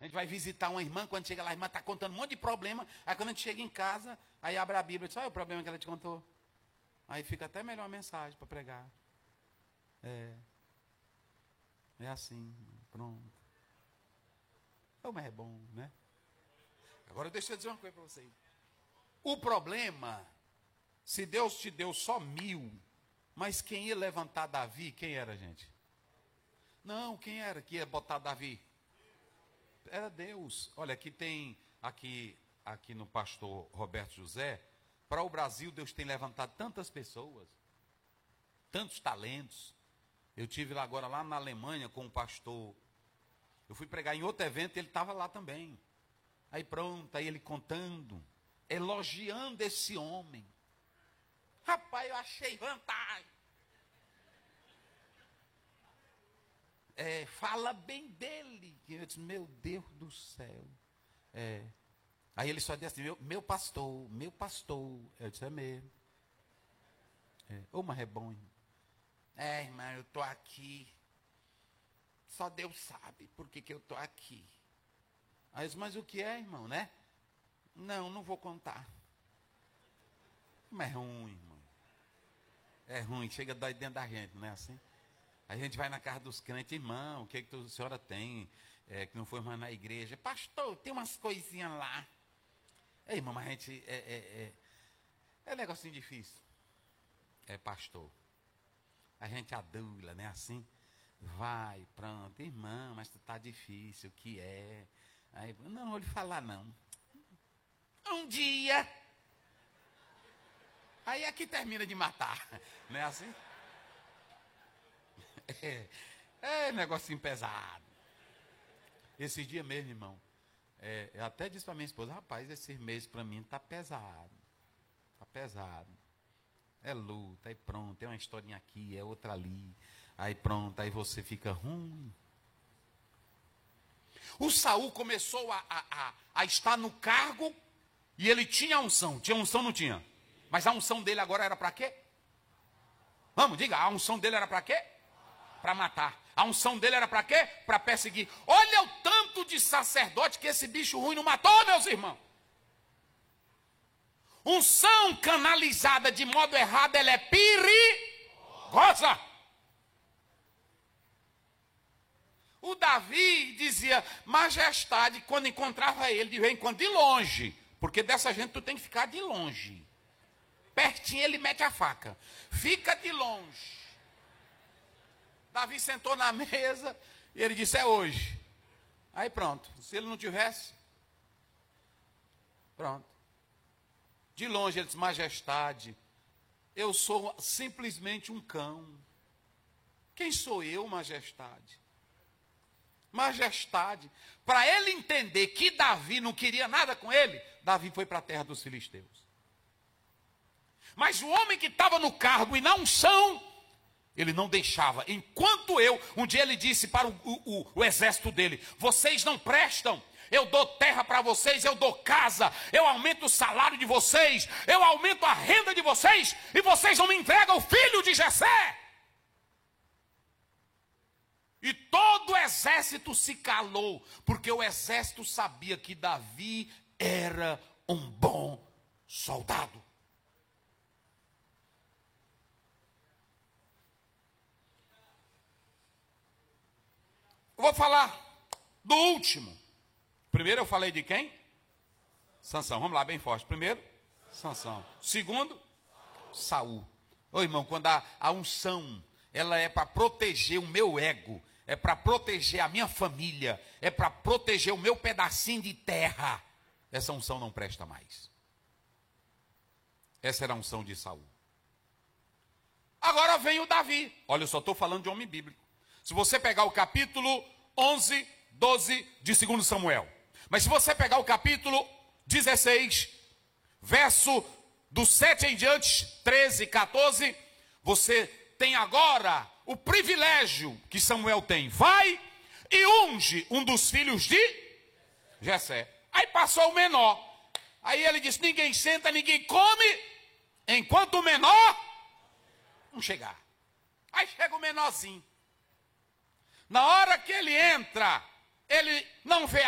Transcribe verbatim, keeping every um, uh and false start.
gente vai visitar uma irmã, quando chega lá, a irmã está contando um monte de problema. Aí quando a gente chega em casa, aí abre a Bíblia e diz, olha o problema que ela te contou. Aí fica até melhor a mensagem para pregar. É. É assim, pronto. Como é bom, né? Agora deixa eu dizer uma coisa para vocês. O problema, se Deus te deu só mil, mas quem ia levantar Davi, quem era, gente? Não, quem era que ia botar Davi? Era Deus. Olha, aqui tem, aqui, aqui no pastor Roberto José, para o Brasil Deus tem levantado tantas pessoas, tantos talentos. Eu tive lá agora, lá na Alemanha, com o pastor. Eu fui pregar em outro evento, ele estava lá também. Aí pronto, aí ele contando, elogiando esse homem. Rapaz, eu achei vantagem. É, fala bem dele. Eu disse, meu Deus do céu. É. Aí ele só disse assim, meu, meu pastor, meu pastor. Eu disse, é mesmo. É. Ô, mas é bom, irmão. É, irmão, eu estou aqui. Só Deus sabe por que, que eu estou aqui. Aí eu disse, mas o que é, irmão, né? Não, não vou contar. Mas é ruim, irmão. É ruim, chega dói dentro da gente, não é assim? A gente vai na casa dos crentes, irmão, o que, que a senhora tem é, que não foi mais na igreja? Pastor, tem umas coisinhas lá. É, irmão, mas a gente, é, é, é, é um negocinho difícil. É, pastor. A gente adula, né, assim? Vai, pronto, irmão, mas tá difícil, o que é? Aí, não, não vou lhe falar, não. Um dia. Aí aqui termina de matar, não é assim? É, é negocinho pesado. Esses dias mesmo, irmão, é, eu até disse para minha esposa, rapaz, esse mês para mim tá pesado. Tá pesado. É luta, aí pronto, tem uma historinha aqui, é outra ali. Aí pronto, aí você fica ruim. O Saul começou a, a, a, a estar no cargo e ele tinha unção. Tinha unção, não tinha? Mas a unção dele agora era para quê? Vamos, diga, a unção dele era para quê? Para matar. A unção dele era para quê? Para perseguir. Olha o tanto de sacerdote que esse bicho ruim não matou, meus irmãos. Unção canalizada de modo errado, ela é perigosa. O Davi dizia, majestade, quando encontrava ele, de vez em quando, de longe. Porque dessa gente tu tem que ficar de longe. Pertinho ele mete a faca. Fica de longe. Davi sentou na mesa e ele disse, é hoje. Aí pronto, se ele não tivesse, pronto. De longe ele disse, majestade, eu sou simplesmente um cão. Quem sou eu, majestade? Majestade. Para ele entender que Davi não queria nada com ele, Davi foi para a terra dos filisteus. Mas o homem que estava no cargo e na unção, ele não deixava. Enquanto eu, um dia ele disse para o, o, o exército dele, vocês não prestam. Eu dou terra para vocês, eu dou casa, eu aumento o salário de vocês, eu aumento a renda de vocês, e vocês não me entregam o filho de Jessé. E todo o exército se calou, porque o exército sabia que Davi era um bom soldado. Eu vou falar do último. Primeiro eu falei de quem? Sansão. Vamos lá, bem forte. Primeiro, Sansão. Segundo, Saul. Ô irmão, quando a, a unção, ela é para proteger o meu ego, é para proteger a minha família, é para proteger o meu pedacinho de terra, essa unção não presta mais. Essa era a unção de Saul. Agora vem o Davi. Olha, eu só estou falando de homem bíblico. Se você pegar o capítulo onze, doze de segundo Samuel. Mas se você pegar o capítulo dezesseis, verso do sete em diante, treze, quatorze, você tem agora o privilégio que Samuel tem. Vai e unge um dos filhos de Jessé. Aí passou o menor. Aí ele disse, ninguém senta, ninguém come, enquanto o menor não chegar. Aí chega o menorzinho. Na hora que ele entra, ele não vê